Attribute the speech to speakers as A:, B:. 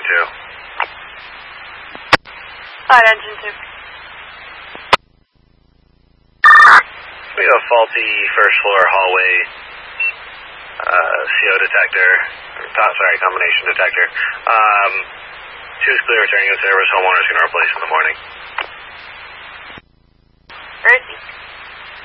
A: 2. Alright, engine 2.
B: We have a faulty first floor hallway CO detector. Combination detector. 2 is clear, returning to service. Homeowners can replace in the morning.
A: Where is he?